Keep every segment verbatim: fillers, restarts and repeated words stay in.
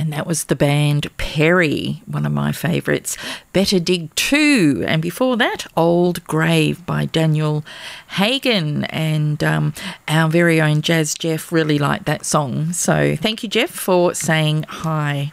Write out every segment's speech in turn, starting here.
And that was the band Perry, one of my favourites. Better Dig two. And before that, Old Grave by Daniel Hagen. And um, our very own Jazz Jeff really liked that song. So thank you, Jeff, for saying hi.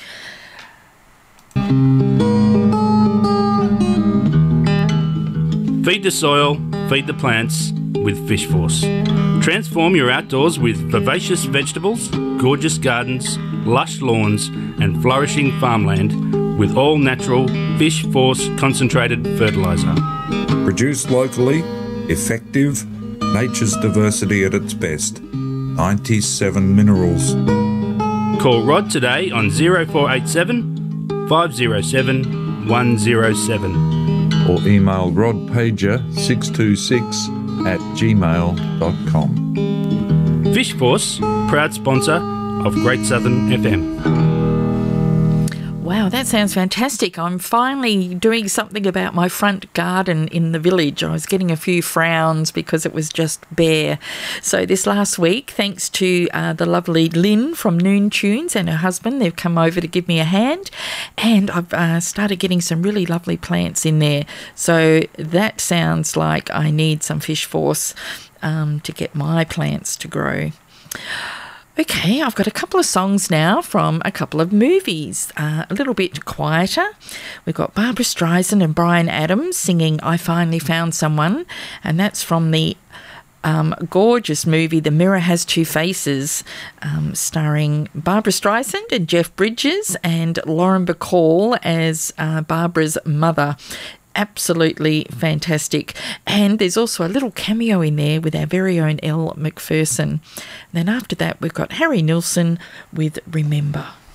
Feed the soil, feed the plants with Fish Force. Transform your outdoors with vivacious vegetables, gorgeous gardens, lush lawns and flourishing farmland with all natural Fish Force concentrated fertiliser. Produced locally, effective, nature's diversity at its best. ninety-seven Minerals. Call Rod today on zero four eight seven, five zero seven, one zero seven. Or email rodpager six two six at gmail dot com. Fish Force, proud sponsor of Great Southern F M. Wow, that sounds fantastic. I'm finally doing something about my front garden in the village. I was getting a few frowns because it was just bare. So this last week, thanks to uh, the lovely Lynn from Noon Tunes and her husband, they've come over to give me a hand, and I've uh, started getting some really lovely plants in there. So that sounds like I need some Fish Force um, to get my plants to grow. Okay, I've got a couple of songs now from a couple of movies, uh, a little bit quieter. We've got Barbra Streisand and Bryan Adams singing I Finally Found Someone, and that's from the um, gorgeous movie The Mirror Has Two Faces, um, starring Barbra Streisand and Jeff Bridges and Lauren Bacall as uh, Barbara's mother. Absolutely fantastic. And there's also a little cameo in there with our very own Elle Macpherson. And then after that, we've got Harry Nilsson with Remember.